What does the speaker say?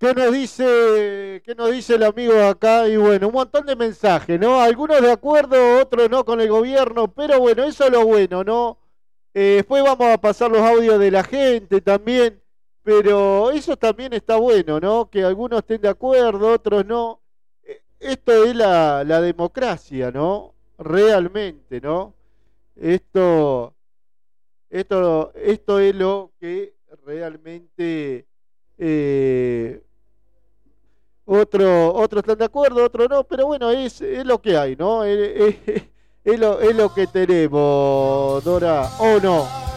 qué nos dice el amigo acá? Y bueno, un montón de mensajes, ¿no? Algunos de acuerdo, otros no con el gobierno, pero bueno, eso es lo bueno, ¿no? Después vamos a pasar los audios de la gente también, pero eso también está bueno, ¿no? Que algunos estén de acuerdo, otros no. Esto es la democracia, ¿no? Realmente, ¿no? Esto, esto es lo que realmente eh, otros están de acuerdo, otros no, pero bueno, es lo que hay, ¿no? Es lo que tenemos, Dora, o no.